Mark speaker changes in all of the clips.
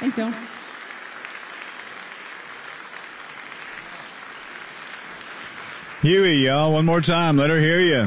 Speaker 1: Thanks, y'all.
Speaker 2: Huey, y'all, one more time. Let her hear you.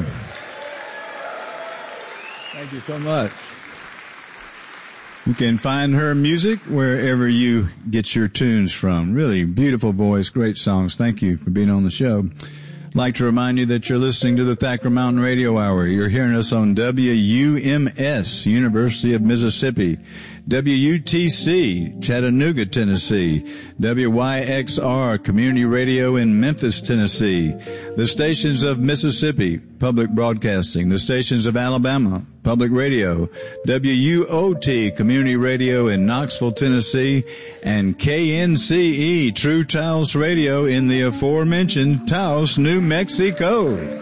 Speaker 2: Thank you so much. You can find her music wherever you get your tunes from. Really beautiful voice, great songs. Thank you for being on the show. I'd like to remind you that you're listening to the Thacker Mountain Radio Hour. You're hearing us on WUMS, University of Mississippi, WUTC, Chattanooga, Tennessee, WYXR, Community Radio in Memphis, Tennessee, the stations of Mississippi, Public Broadcasting, the stations of Alabama, Public Radio, WUOT, Community Radio in Knoxville, Tennessee, and KNCE, True Taos Radio in the aforementioned Taos, New Mexico.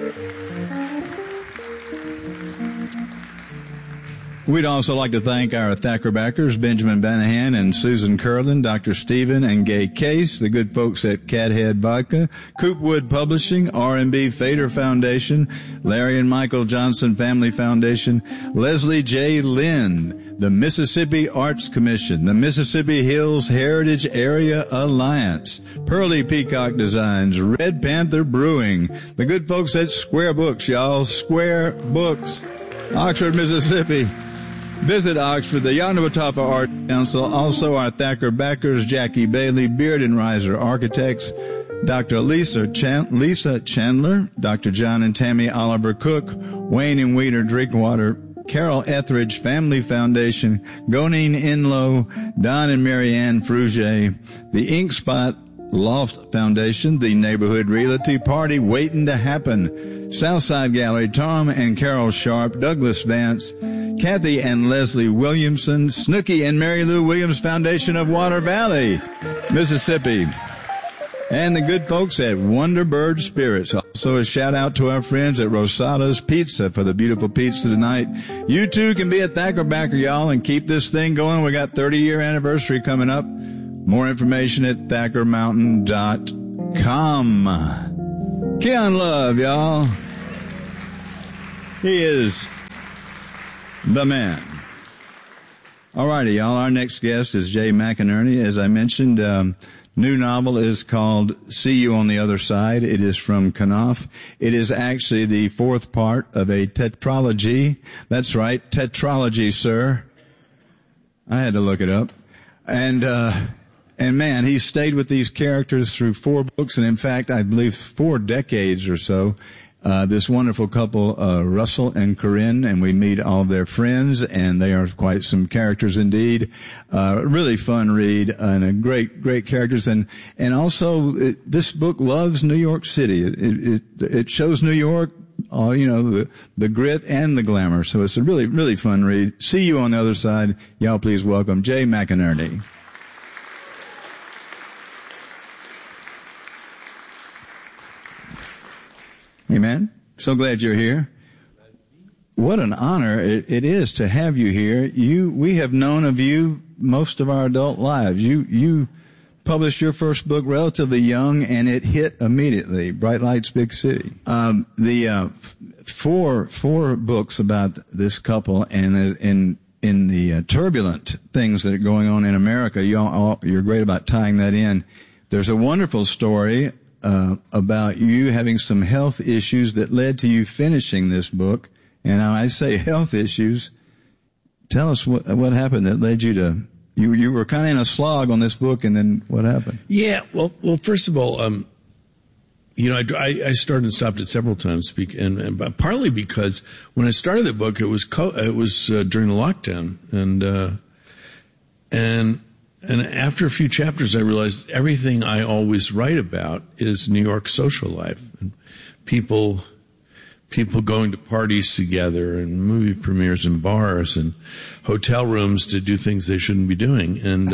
Speaker 2: We'd also like to thank our Thacker backers, Benjamin Banahan and Susan Curlin, Dr. Stephen and Gay Case, the good folks at Cathead Vodka, Coopwood Publishing, R&B Fader Foundation, Larry and Michael Johnson Family Foundation, Leslie J. Lynn, the Mississippi Arts Commission, the Mississippi Hills Heritage Area Alliance, Pearly Peacock Designs, Red Panther Brewing, the good folks at Square Books, y'all, Square Books, Oxford, Mississippi. Visit Oxford, the Yonawatapa Art Council, also our Thacker backers, Jackie Bailey, Beard and Riser Architects, Dr. Lisa Chandler, Dr. John and Tammy Oliver Cook, Wayne and Weeder Drinkwater, Carol Etheridge Family Foundation, Gonine Inlow, Don and Marianne Frugier, the Ink Spot Loft Foundation, the Neighborhood Realty Party waiting to happen, Southside Gallery, Tom and Carol Sharp, Douglas Vance, Kathy and Leslie Williamson, Snooky and Mary Lou Williams Foundation of Water Valley, Mississippi, and the good folks at Wonderbird Spirits. Also a shout out to our friends at Rosada's Pizza for the beautiful pizza tonight. You too can be a Thacker backer, y'all, and keep this thing going. We got 30-year anniversary coming up. More information at ThackerMountain.com. Keon Love, y'all. He is the man. All righty, y'all. Our next guest is Jay McInerney. As I mentioned, new novel is called See You on the Other Side. It is from Knopf. It is actually the fourth part of a tetralogy. That's right, tetralogy, sir. I had to look it up. And man, he stayed with these characters through 4 books, and in fact, I believe 4 decades or so. This wonderful couple, Russell and Corinne, and we meet all of their friends, and they are quite some characters indeed. Really fun read, and a great characters, and also this book loves New York City. It shows New York, the grit and the glamour. So it's a really fun read. See You on the Other Side. Y'all please welcome Jay McInerney. Hey, man. So glad you're here. What an honor it is to have you here. We have known of you most of our adult lives. You published your first book relatively young, and it hit immediately. Bright Lights, Big City. The four books about this couple, and in the turbulent things that are going on in America, you're great about tying that in. There's a wonderful story about you having some health issues that led to you finishing this book. And now I say health issues. Tell us what happened that led you to, you were kind of in a slog on this book, and then what happened? Yeah,
Speaker 3: well, first of all, I started and stopped it several times, and partly because when I started the book, it was during the lockdown, and after a few chapters, I realized everything I always write about is New York social life and people going to parties together and movie premieres and bars and hotel rooms to do things they shouldn't be doing, and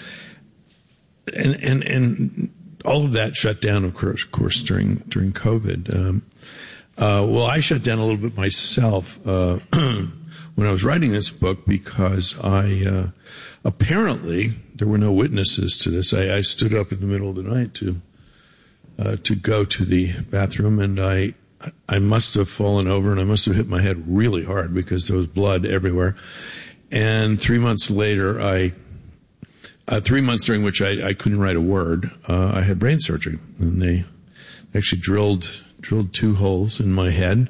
Speaker 3: all of that shut down, of course, during COVID. Well, I shut down a little bit myself when I was writing this book because I apparently there were no witnesses to this. I stood up in the middle of the night to go to the bathroom, and I must have fallen over, and I must have hit my head really hard because there was blood everywhere. And 3 months later, I 3 months during which I couldn't write a word. I had brain surgery, and they actually drilled 2 holes in my head.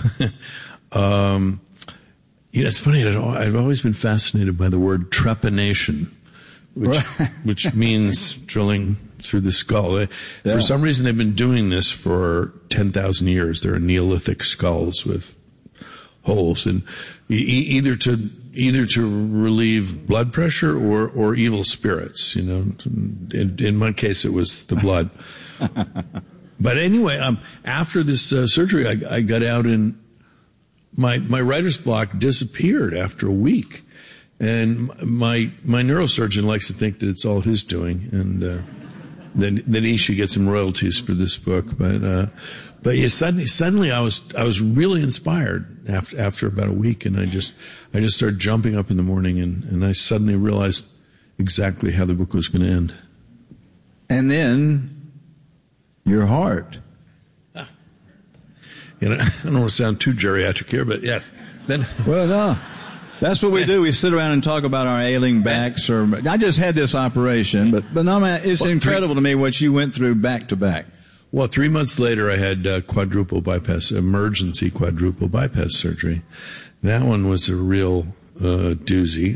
Speaker 3: It's funny. I've always been fascinated by the word trepanation, which means drilling through the skull. For some reason, they've been doing this for 10,000 years. There are Neolithic skulls with holes, and either to relieve blood pressure or evil spirits. In my case, it was the blood. But anyway, after this surgery, I got out, and my writer's block disappeared after a week. And my neurosurgeon likes to think that it's all his doing, and that he should get some royalties for this book. But yeah, suddenly I was really inspired after about a week, and I just started jumping up in the morning, and I suddenly realized exactly how the book was going to end.
Speaker 2: And then your heart.
Speaker 3: I don't want to sound too geriatric here, but yes. Then.
Speaker 2: Well, no. That's what we do. We sit around and talk about our ailing backs. I just had this operation, but no, man, it's incredible to me what you went through back to back.
Speaker 3: Well, 3 months later, I had quadruple bypass, emergency quadruple bypass surgery. That one was a real doozy.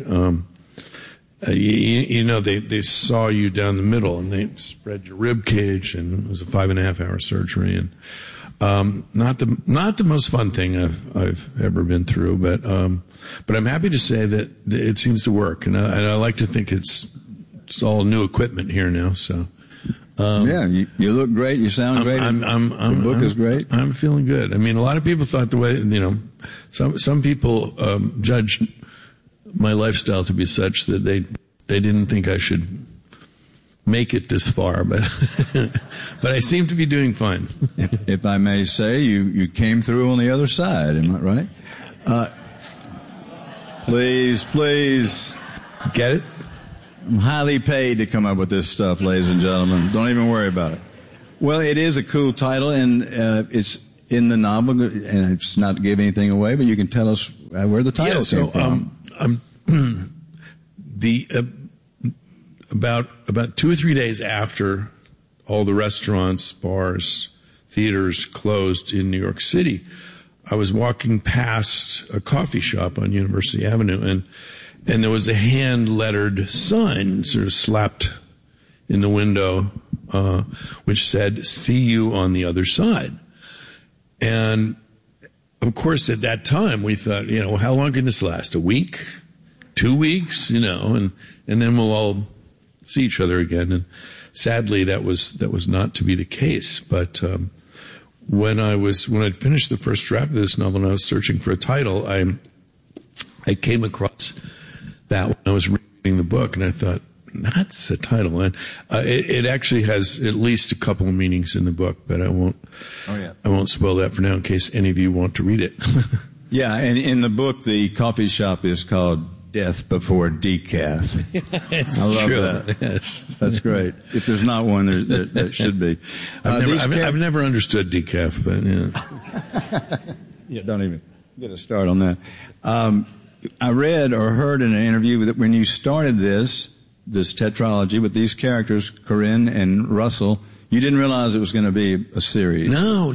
Speaker 3: They saw you down the middle, and they spread your rib cage, and it was a 5.5-hour surgery, and not the most fun thing I've ever been through, but I'm happy to say that it seems to work, and I like to think it's all new equipment here now. So
Speaker 2: you look great, you sound great. The book is great.
Speaker 3: I'm feeling good. I mean, a lot of people thought the way some people judged my lifestyle to be such that they didn't think I should make it this far, but I seem to be doing fine.
Speaker 2: If I may say, you came through on the other side. Am I right? Please.
Speaker 3: Get it?
Speaker 2: I'm highly paid to come up with this stuff, ladies and gentlemen. Don't even worry about it. Well, it is a cool title, and it's in the novel, and it's not to give anything away, but you can tell us where the title came from.
Speaker 3: About 2 or 3 days after all the restaurants, bars, theaters closed in New York City, I was walking past a coffee shop on University Avenue, and there was a hand-lettered sign sort of slapped in the window, which said, "See you on the other side." And of course, at that time, we thought, how long can this last? A week? 2 weeks? And then we'll all see each other again. And sadly, that was not to be the case. But when I'd finished the first draft of this novel and I was searching for a title, I came across that when I was reading the book, and I thought, that's a title. And it actually has at least a couple of meanings in the book, but I won't spoil that for now in case any of you want to read it.
Speaker 2: Yeah, and in the book, the coffee shop is called Death Before Decaf. I love that.
Speaker 3: Yes.
Speaker 2: That's great. If there's not one, there should be.
Speaker 3: I've never understood decaf, but
Speaker 2: yeah. Don't even get a start on that. I read or heard in an interview that when you started this tetralogy with these characters, Corinne and Russell, you didn't realize it was going to be a series.
Speaker 3: No.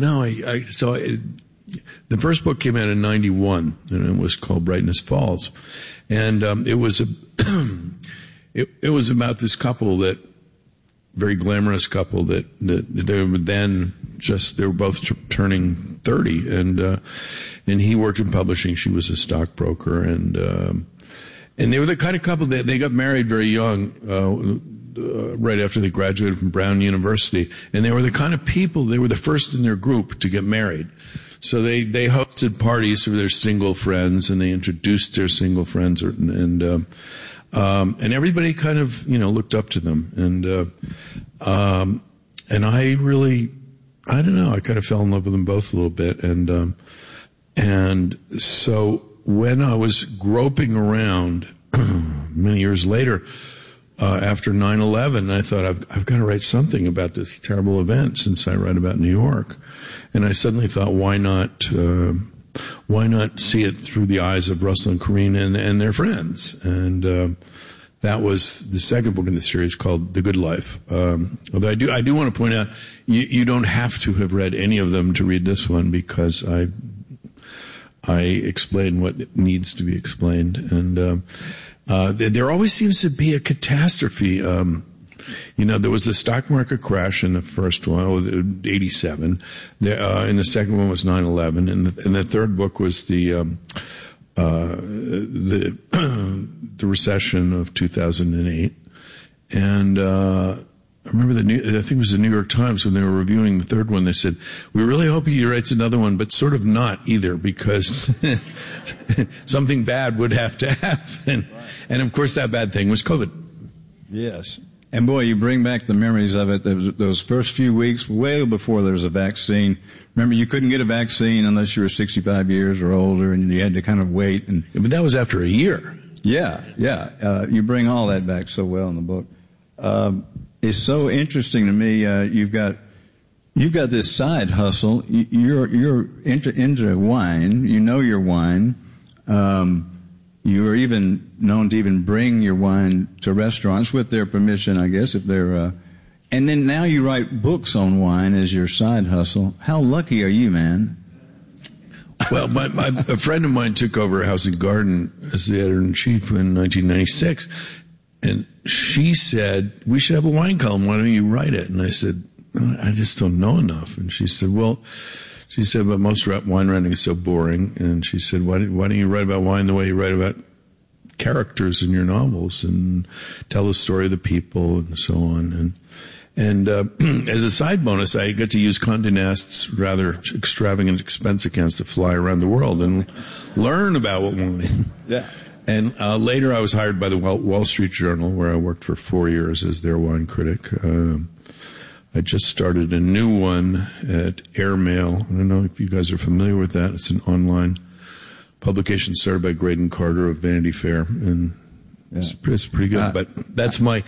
Speaker 3: The first book came out in 1991, and it was called Brightness Falls. And it was it was about this couple, that very glamorous couple that they were both turning 30, and he worked in publishing, she was a stockbroker, and they were the kind of couple that they got married very young, right after they graduated from Brown University, and they were the kind of people, they were the first in their group to get married. So they hosted parties for their single friends, and they introduced their single friends, and everybody kind of looked up to them, and I really, I don't know, I kind of fell in love with them both a little bit, and so when I was groping around many years later, after 9/11, I thought I've got to write something about this terrible event, since I write about New York. And I suddenly thought, why not see it through the eyes of Russell and Corinne and their friends? And That was the second book in the series called The Good Life. Although I do want to point out, you don't have to have read any of them to read this one, because I explain what needs to be explained. And there always seems to be a catastrophe. There was the stock market crash in the first one, 87. And the second one was 9/11. And the third book was the recession of 2008. And I remember I think it was the New York Times, when they were reviewing the third one, they said, "We really hope he writes another one, but sort of not either, because something bad would have to happen." And of course, that bad thing was COVID.
Speaker 2: Yes. And boy, you bring back the memories of it. Those first few weeks, way before there was a vaccine. Remember, you couldn't get a vaccine unless you were 65 years or older, and you had to kind of wait.
Speaker 3: But that was after a year.
Speaker 2: Yeah. You bring all that back so well in the book. It's so interesting to me. You've got this side hustle. You're into wine. You know your wine. You are even known to even bring your wine to restaurants with their permission, I guess, if they're. And then now you write books on wine as your side hustle. How lucky are you, man?
Speaker 3: Well, a friend of mine took over House and Garden as the editor-in-chief in 1996, and she said, "We should have a wine column. Why don't you write it?" And I said, "I just don't know enough." And she said, "But most wine writing is so boring." And she said, why don't you write about wine the way you write about characters in your novels, and tell the story of the people and so on?" And as a side bonus, I get to use Condé Nast's rather extravagant expense accounts to fly around the world and learn about what wine.
Speaker 2: Yeah.
Speaker 3: And later I was hired by the Wall Street Journal, where I worked for 4 years as their wine critic. I just started a new one at Airmail. I don't know if you guys are familiar with that. It's an online publication started by Graydon Carter of Vanity Fair, and it's pretty good. But that's my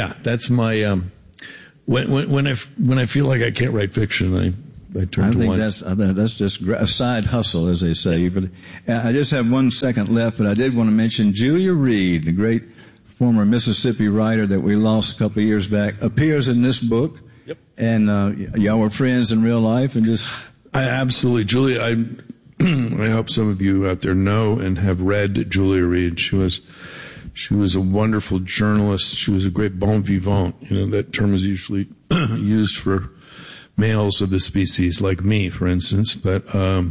Speaker 3: when I feel like I can't write fiction, I turn to wine.
Speaker 2: I think that's just a side hustle, as they say. But I just have 1 second left, but I did want to mention Julia Reed, the great former Mississippi writer that we lost a couple of years back, appears in this book.
Speaker 3: Yep.
Speaker 2: And y'all were friends in real life, and just
Speaker 3: absolutely, Julia. I hope some of you out there know and have read Julia Reed. She was a wonderful journalist. She was a great bon vivant. That term is usually used for males of the species, like me, for instance. But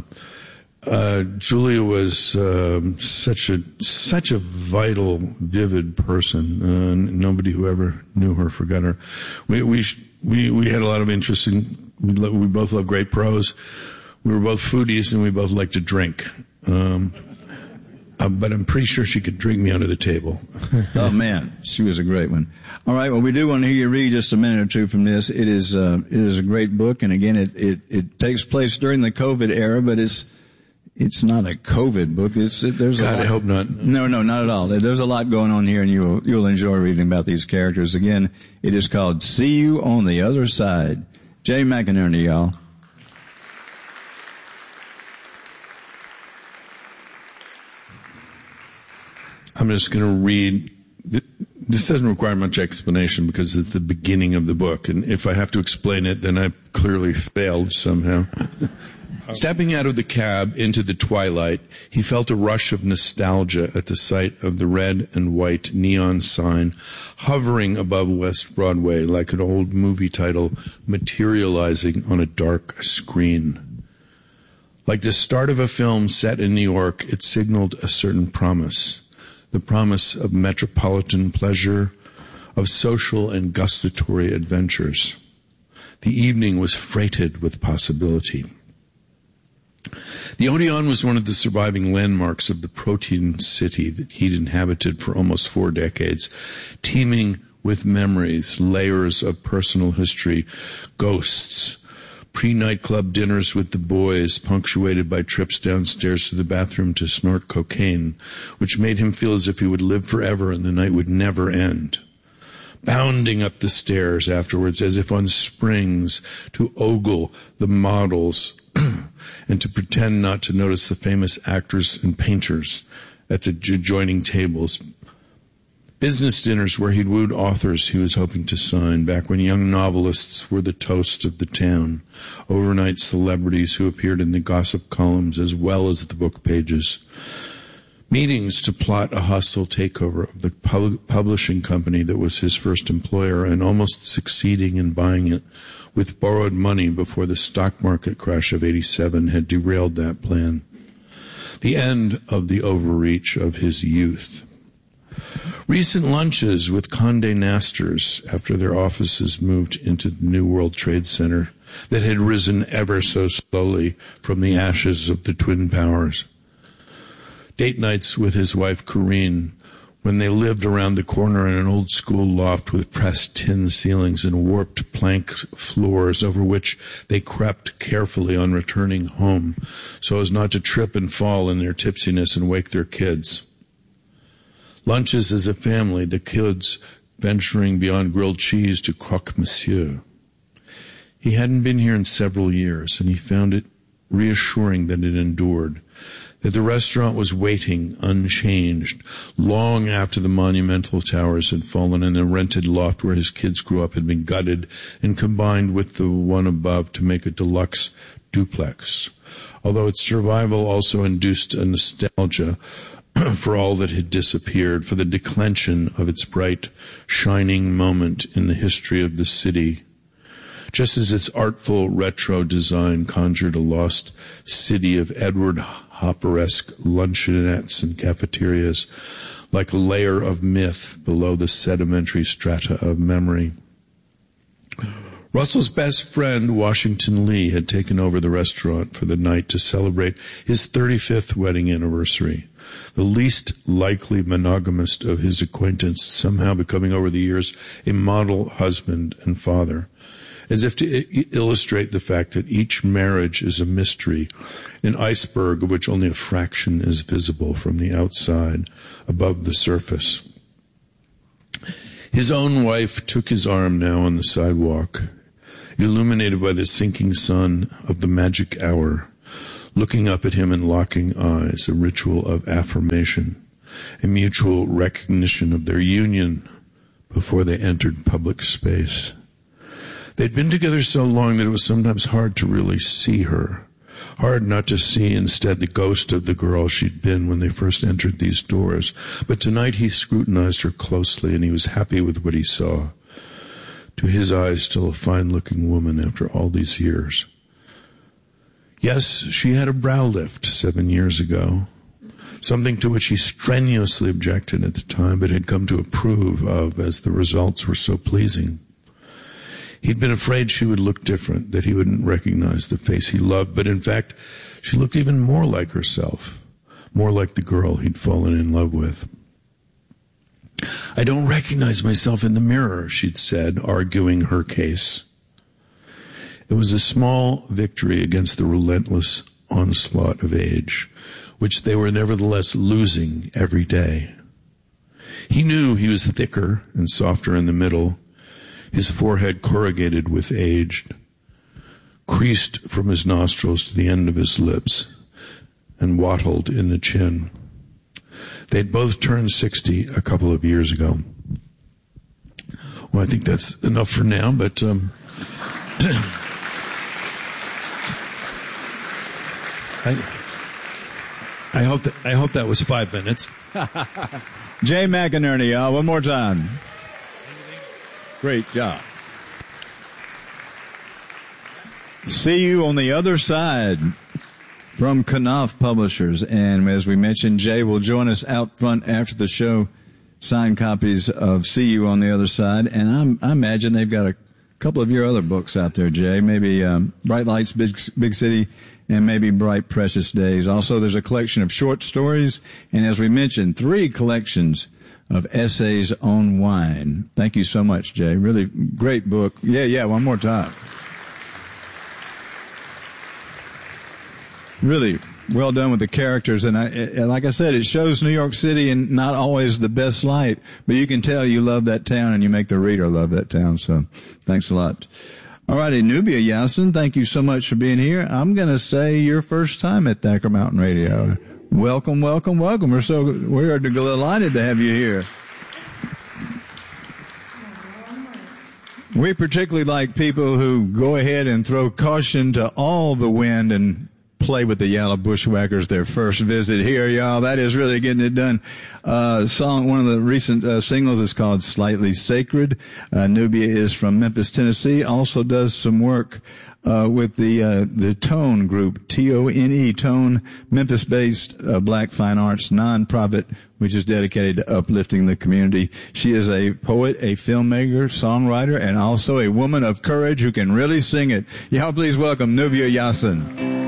Speaker 3: Julia was such a vital, vivid person. Nobody who ever knew her forgot her. We had a lot of interest in. We both love great prose. We were both foodies, and we both liked to drink. But I'm pretty sure she could drink me under the table.
Speaker 2: Oh man, she was a great one. All right, well, we do want to hear you read just a minute or two from this. It is a great book, and again, it takes place during the COVID era, but it's not a COVID book. There's
Speaker 3: God, I hope not.
Speaker 2: No, not at all. There's a lot going on here, and you'll enjoy reading about these characters. Again, it is called "See You on the Other Side." Jay McInerney, y'all.
Speaker 3: I'm just going to read. This doesn't require much explanation because it's the beginning of the book. And if I have to explain it, then I've clearly failed somehow. Stepping out of the cab into the twilight, he felt a rush of nostalgia at the sight of the red and white neon sign hovering above West Broadway like an old movie title materializing on a dark screen. Like the start of a film set in New York, it signaled a certain promise. The promise of metropolitan pleasure, of social and gustatory adventures. The evening was freighted with possibility. The Odeon was one of the surviving landmarks of the protein city that he'd inhabited for almost 4 decades, teeming with memories, layers of personal history, ghosts, pre-nightclub dinners with the boys, punctuated by trips downstairs to the bathroom to snort cocaine, which made him feel as if he would live forever and the night would never end. Bounding up the stairs afterwards as if on springs to ogle the models and to pretend not to notice the famous actors and painters at the adjoining tables. business dinners where he'd wooed authors he was hoping to sign, back when young novelists were the toast of the town, overnight celebrities who appeared in the gossip columns as well as the book pages. Meetings to plot a hostile takeover of the publishing company that was his first employer, and almost succeeding in buying it with borrowed money before the stock market crash of '87 had derailed that plan. The end of the overreach of his youth. Recent lunches with Condé Nasters after their offices moved into the New World Trade Center that had risen ever so slowly from the ashes of the Twin Powers. Date nights with his wife Corinne, when they lived around the corner in an old school loft with pressed tin ceilings and warped plank floors over which they crept carefully on returning home so as not to trip and fall in their tipsiness and wake their kids. Lunches as a family, the kids venturing beyond grilled cheese to croque monsieur. He hadn't been here in several years, and he found it reassuring that it endured, that the restaurant was waiting unchanged long after the monumental towers had fallen and the rented loft where his kids grew up had been gutted and combined with the one above to make a deluxe duplex, although its survival also induced a nostalgia for all that had disappeared, for the declension of its bright, shining moment in the history of the city. Just as its artful retro design conjured a lost city of Edward Hopper-esque luncheonettes and cafeterias, like a layer of myth below the sedimentary strata of memory. Russell's best friend, Washington Lee, had taken over the restaurant for the night to celebrate his 35th wedding anniversary, the least likely monogamist of his acquaintance, somehow becoming over the years a model husband and father, as if to illustrate the fact that each marriage is a mystery, an iceberg of which only a fraction is visible from the outside, above the surface. His own wife took his arm now on the sidewalk, illuminated by the sinking sun of the magic hour, looking up at him and locking eyes, a ritual of affirmation, a mutual recognition of their union before they entered public space. They'd been together so long that it was sometimes hard to really see her, hard not to see instead the ghost of the girl she'd been when they first entered these doors. But tonight he scrutinized her closely, and he was happy with what he saw. To his eyes, still a fine-looking woman after all these years. Yes, she had a brow lift 7 years ago, something to which he strenuously objected at the time, but had come to approve of as the results were so pleasing. He'd been afraid she would look different, that he wouldn't recognize the face he loved, but in fact, she looked even more like herself, more like the girl he'd fallen in love with. "I don't recognize myself in the mirror," she'd said, arguing her case. It was a small victory against the relentless onslaught of age, which they were nevertheless losing every day. He knew he was thicker and softer in the middle, his forehead corrugated with age, creased from his nostrils to the end of his lips, and wattled in the chin. They'd both turned 60 a couple of years ago. Well, I think that's enough for now, but I hope that was 5 minutes.
Speaker 2: Jay McInerney, one more time. Great job. See you on the other side from Knopf Publishers. And as we mentioned, Jay will join us out front after the show, signed copies of See You on the Other Side. And I imagine they've got a couple of your other books out there, Jay. Maybe Bright Lights, Big City, and maybe Bright Precious Days. Also, there's a collection of short stories. And as we mentioned, 3 collections of essays on wine. Thank you so much, Jay. Really great book. Yeah, one more time. Really well done with the characters. And like I said, it shows New York City in not always the best light, but you can tell you love that town and you make the reader love that town. So thanks a lot. All righty, Nubia Yassin, thank you so much for being here. I'm going to say your first time at Thacker Mountain Radio. Welcome, welcome, welcome. We're delighted to have you here. We particularly like people who go ahead and throw caution to all the wind and play with the Yellow Bushwhackers their first visit here, y'all. That is really getting it done. One of the recent singles is called Slightly Sacred. Nubia is from Memphis, Tennessee. Also does some work with the Tone Group, T-O-N-E, Tone, Memphis-based black fine arts nonprofit, which is dedicated to uplifting the community. She is a poet, a filmmaker, songwriter, and also a woman of courage who can really sing it. Y'all please welcome Nubia Yassin.